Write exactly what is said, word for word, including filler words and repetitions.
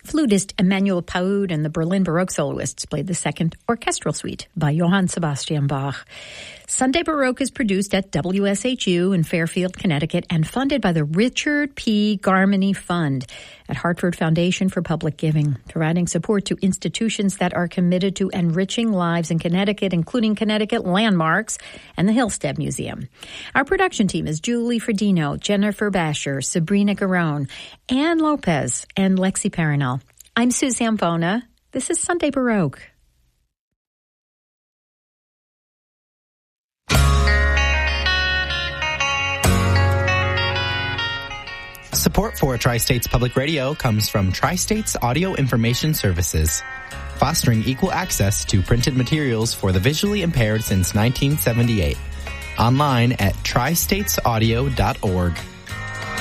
Flutist Emmanuel Paud and the Berlin Baroque soloists played the second orchestral suite by Johann Sebastian Bach. Sunday Baroque is produced at W S H U in Fairfield, Connecticut, and funded by the Richard P. Garmany Fund at Hartford Foundation for Public Giving, providing support to institutions that are committed to enriching lives in Connecticut, including Connecticut Landmarks and the Hillstead Museum. Our production team is Julie Fredino, Jennifer Basher, Sabrina Garone, Ann Lopez, and Lexi Parinel. I'm Sue Zampona. This is Sunday Baroque. Support for Tri-States Public Radio comes from Tri-States Audio Information Services, fostering equal access to printed materials for the visually impaired since nineteen seventy-eight. Online at tri states audio dot org.